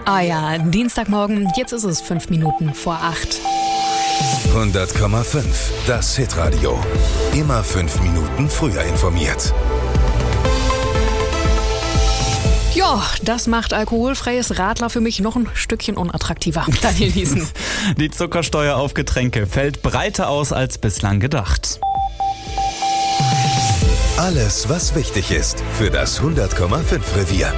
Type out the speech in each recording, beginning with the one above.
Ah ja, Dienstagmorgen, jetzt ist es 5 Minuten vor 8. 100,5, das Hitradio. Immer 5 Minuten früher informiert. Ja, das macht alkoholfreies Radler für mich noch ein Stückchen unattraktiver. Daniel Niesen. Die Zuckersteuer auf Getränke fällt breiter aus als bislang gedacht. Alles, was wichtig ist für das 100,5 Revier.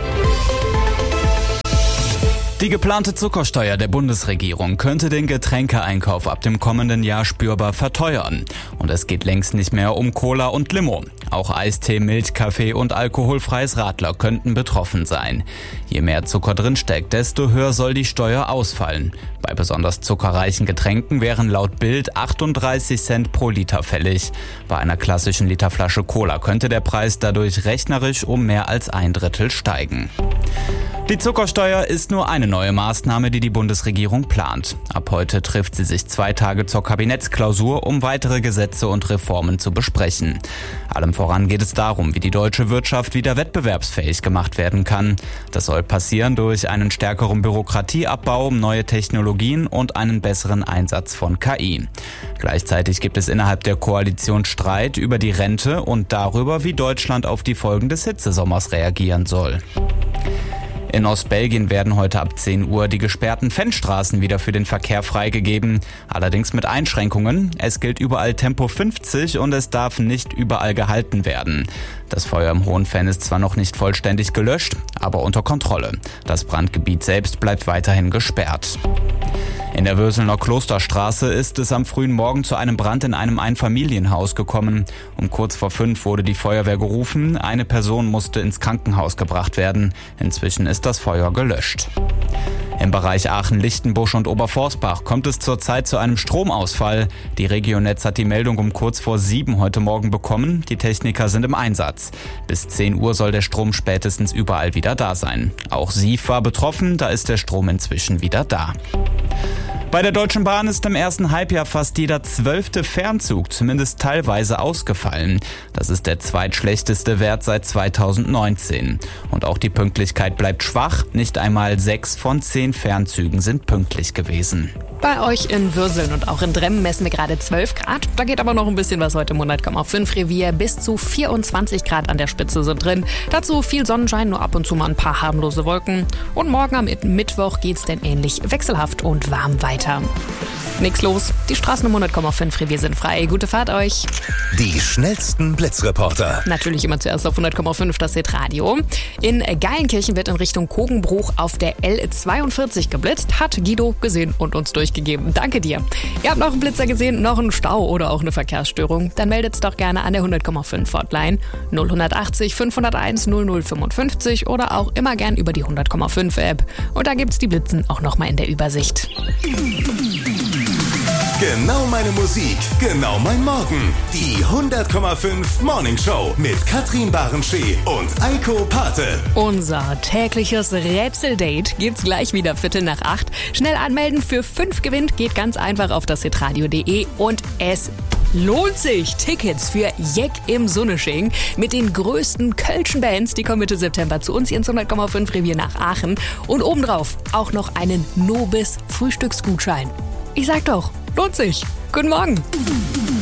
Die geplante Zuckersteuer der Bundesregierung könnte den Getränkeeinkauf ab dem kommenden Jahr spürbar verteuern. Und es geht längst nicht mehr um Cola und Limo. Auch Eistee, Milch, Kaffee und alkoholfreies Radler könnten betroffen sein. Je mehr Zucker drin steckt, desto höher soll die Steuer ausfallen. Bei besonders zuckerreichen Getränken wären laut Bild 38 Cent pro Liter fällig. Bei einer klassischen Literflasche Cola könnte der Preis dadurch rechnerisch um mehr als 1/3 steigen. Die Zuckersteuer ist nur eine neue Maßnahme, die die Bundesregierung plant. Ab heute trifft sie sich 2 Tage zur Kabinettsklausur, um weitere Gesetze und Reformen zu besprechen. Allem voran geht es darum, wie die deutsche Wirtschaft wieder wettbewerbsfähig gemacht werden kann. Das soll passieren durch einen stärkeren Bürokratieabbau, neue Technologien und einen besseren Einsatz von KI. Gleichzeitig gibt es innerhalb der Koalition Streit über die Rente und darüber, wie Deutschland auf die Folgen des Hitzesommers reagieren soll. In Ostbelgien werden heute ab 10 Uhr die gesperrten Fenstraßen wieder für den Verkehr freigegeben. Allerdings mit Einschränkungen. Es gilt überall Tempo 50 und es darf nicht überall gehalten werden. Das Feuer im Hohen Fenn ist zwar noch nicht vollständig gelöscht, aber unter Kontrolle. Das Brandgebiet selbst bleibt weiterhin gesperrt. In der Würselner Klosterstraße ist es am frühen Morgen zu einem Brand in einem Einfamilienhaus gekommen. Um kurz vor 5 wurde die Feuerwehr gerufen. Eine Person musste ins Krankenhaus gebracht werden. Inzwischen ist das Feuer gelöscht. Im Bereich Aachen-Lichtenbusch und Oberforstbach kommt es zurzeit zu einem Stromausfall. Die Regionetz hat die Meldung um kurz vor 7 heute Morgen bekommen. Die Techniker sind im Einsatz. Bis 10 Uhr soll der Strom spätestens überall wieder da sein. Auch Sief war betroffen, da ist der Strom inzwischen wieder da. Bei der Deutschen Bahn ist im ersten Halbjahr fast jeder 12. Fernzug zumindest teilweise ausgefallen. Das ist der zweitschlechteste Wert seit 2019. Und auch die Pünktlichkeit bleibt schwach. Nicht einmal 6 von 10 Fernzügen sind pünktlich gewesen. Bei euch in Würseln und auch in Dremmen messen wir gerade 12 Grad. Da geht aber noch ein bisschen was heute im 100,5 Revier. Bis zu 24 Grad an der Spitze sind drin. Dazu viel Sonnenschein, nur ab und zu mal ein paar harmlose Wolken. Und morgen am Mittwoch geht's dann ähnlich wechselhaft und warm weiter. Nix los. Die Straßen im 100,5 Revier sind frei. Gute Fahrt euch. Die schnellsten Blitzreporter. Natürlich immer zuerst auf 100,5 das Hitradio. In Geilenkirchen wird in Richtung Kogenbruch auf der L42 geblitzt. Hat Guido gesehen und uns durchgegeben. Danke dir. Ihr habt noch einen Blitzer gesehen, noch einen Stau oder auch eine Verkehrsstörung? Dann meldet's doch gerne an der 100,5 Hotline 0180 501 0055 oder auch immer gern über die 100,5 App. Und da gibt's die Blitzen auch nochmal in der Übersicht. Genau meine Musik, genau mein Morgen. Die 100,5 Morning Show mit Katrin Barenschee und Eiko Pate. Unser tägliches Rätseldate gibt's gleich wieder 7:45. Schnell anmelden, für 5 gewinnt, geht ganz einfach auf das hitradio.de und es lohnt sich. Tickets für Jeck im Sunnesching mit den größten kölschen Bands, die kommen Mitte September zu uns ins 100,5 Revier nach Aachen und obendrauf auch noch einen Nobis Frühstücksgutschein. Ich sag doch, lohnt sich. Guten Morgen.